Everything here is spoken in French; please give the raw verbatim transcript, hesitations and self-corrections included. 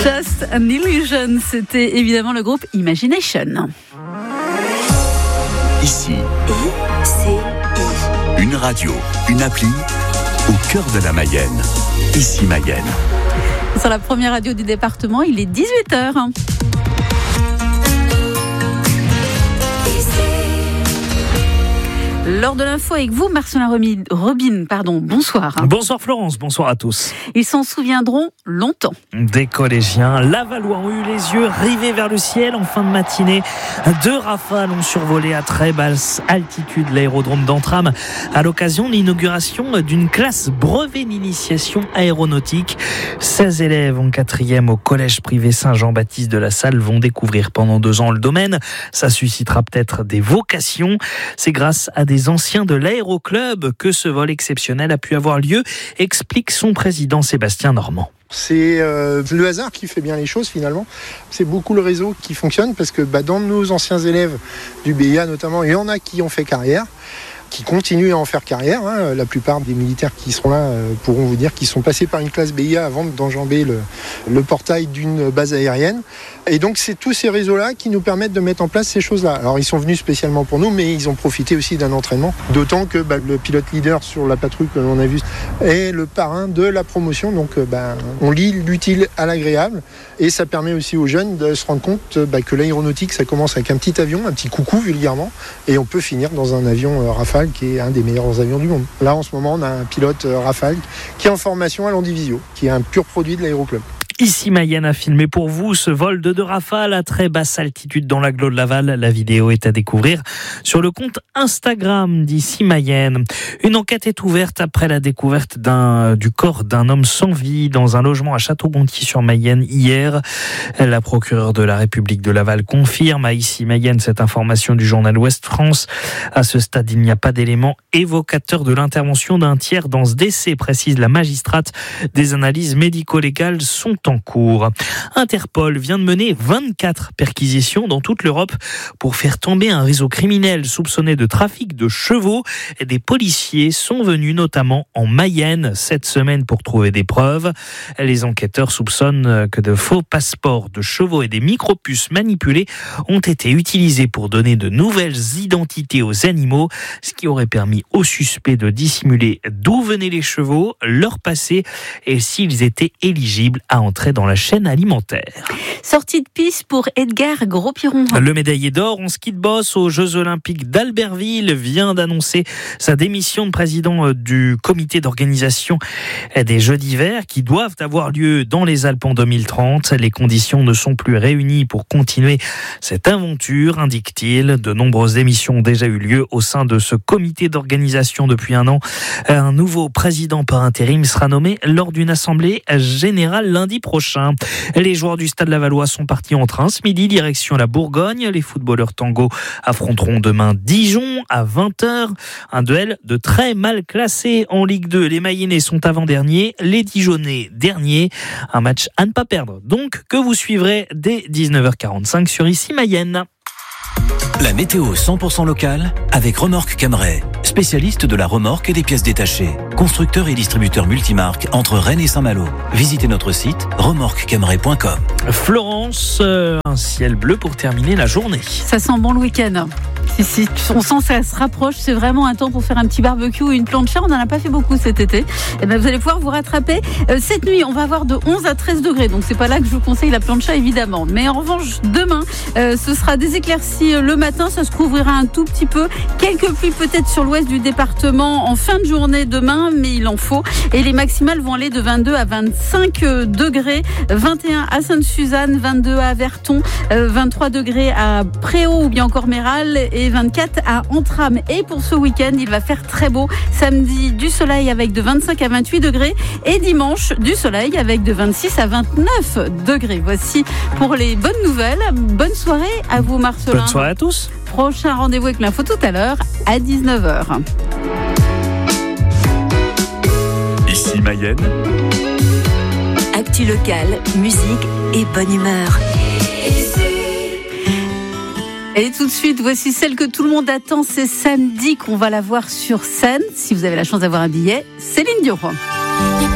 Just an Illusion, c'était évidemment le groupe Imagination. Ici, I C I. une radio, une appli au cœur de la Mayenne. Ici Mayenne. Sur la première radio du département, il est dix-huit heures. L'heure de l'info avec vous, Marcelin Robin, pardon, bonsoir. Bonsoir Florence, bonsoir à tous. Ils s'en souviendront longtemps. Des collégiens lavallois ont eu les yeux rivés vers le ciel en fin de matinée. Deux rafales ont survolé à très basse altitude l'aérodrome d'Entrammes à l'occasion de l'inauguration d'une classe brevet d'initiation aéronautique. seize élèves en quatrième au collège privé Saint-Jean-Baptiste de la Salle vont découvrir pendant deux ans le domaine. Ça suscitera peut-être des vocations. C'est grâce à des anciens de l'aéroclub que ce vol exceptionnel a pu avoir lieu, explique son président Sébastien Normand. C'est euh, le hasard qui fait bien les choses finalement. C'est beaucoup le réseau qui fonctionne parce que bah, dans nos anciens élèves du B I A notamment, il y en a qui ont fait carrière, qui continuent à en faire carrière. Hein. La plupart des militaires qui seront là euh, pourront vous dire qu'ils sont passés par une classe B I A avant d'enjamber le, le portail d'une base aérienne. Et donc c'est tous ces réseaux-là qui nous permettent de mettre en place ces choses-là. Alors ils sont venus spécialement pour nous, mais ils ont profité aussi d'un entraînement. D'autant que bah, le pilote leader sur la patrouille que l'on a vu est le parrain de la promotion. Donc bah, on lie l'utile à l'agréable. Et ça permet aussi aux jeunes de se rendre compte bah, que l'aéronautique, ça commence avec un petit avion, un petit coucou vulgairement, et on peut finir dans un avion euh, Rafale qui est un des meilleurs avions du monde. Là en ce moment on a un pilote euh, Rafale qui est en formation à Landivisio, qui est un pur produit de l'aéroclub. Ici Mayenne a filmé pour vous ce vol de deux rafales à très basse altitude dans l'agglo de Laval. La vidéo est à découvrir sur le compte Instagram d'Ici Mayenne. Une enquête est ouverte après la découverte d'un, du corps d'un homme sans vie dans un logement à Château-Gontier-sur-Mayenne hier. La procureure de la République de Laval confirme à Ici Mayenne cette information du journal Ouest France. À ce stade, il n'y a pas d'éléments évocateurs de l'intervention d'un tiers dans ce décès, précise la magistrate. Des analyses médico-légales sont en cours. Interpol vient de mener vingt-quatre perquisitions dans toute l'Europe pour faire tomber un réseau criminel soupçonné de trafic de chevaux. Des policiers sont venus notamment en Mayenne cette semaine pour trouver des preuves. Les enquêteurs soupçonnent que de faux passeports de chevaux et des micropuces manipulées ont été utilisés pour donner de nouvelles identités aux animaux, ce qui aurait permis aux suspects de dissimuler d'où venaient les chevaux, leur passé et s'ils étaient éligibles à entrer dans la chaîne alimentaire. Sortie de piste pour Edgar Gros-Piron. Le médaillé d'or en ski de boss aux Jeux Olympiques d'Albertville vient d'annoncer sa démission de président du comité d'organisation des Jeux d'hiver qui doivent avoir lieu dans les Alpes en deux mille trente. Les conditions ne sont plus réunies pour continuer cette aventure, indique-t-il. De nombreuses démissions ont déjà eu lieu au sein de ce comité d'organisation depuis un an. Un nouveau président par intérim sera nommé lors d'une assemblée générale lundi prochain. Les joueurs du Stade Lavallois sont partis en train ce midi, direction la Bourgogne. Les footballeurs tango affronteront demain Dijon à vingt heures. Un duel de très mal classés en Ligue deux. Les Mayennais sont avant-derniers, les Dijonnais derniers. Un match à ne pas perdre, donc, que vous suivrez dès dix-neuf heures quarante-cinq sur Ici Mayenne. La météo cent pour cent locale avec Remorque Camray, spécialiste de la remorque et des pièces détachées. Constructeur et distributeur multimarque entre Rennes et Saint-Malo. Visitez notre site remorque camray point com. Florence, euh, un ciel bleu pour terminer la journée. Ça sent bon le week-end. Si, si, on sent que ça se rapproche, c'est vraiment un temps pour faire un petit barbecue ou une plancha. On n'en a pas fait beaucoup cet été. Et ben, vous allez pouvoir vous rattraper. Euh, cette nuit, on va avoir de onze à treize degrés. Donc, c'est pas là que je vous conseille la plancha, évidemment. Mais en revanche, demain, euh, ce sera des éclaircies le matin. Ça se couvrira un tout petit peu. Quelques pluies peut-être sur l'ouest du département en fin de journée demain, mais il en faut. Et les maximales vont aller de vingt-deux à vingt-cinq degrés. vingt et un à Sainte-Suzanne, vingt-deux à Verton, euh, vingt-trois degrés à Préau ou bien encore Méral et vingt-quatre à Entrammes. Et pour ce week-end, il va faire très beau. Samedi, du soleil avec de vingt-cinq à vingt-huit degrés et dimanche, du soleil avec de vingt-six à vingt-neuf degrés. Voici pour les bonnes nouvelles. Bonne soirée à vous, Marcelin. Bonne soirée à tous. Prochain rendez-vous avec l'info tout à l'heure à dix-neuf heures. Ici Mayenne. Actu locale, musique et bonne humeur. Et tout de suite, voici celle que tout le monde attend. C'est samedi qu'on va la voir sur scène. Si vous avez la chance d'avoir un billet, Céline Dion.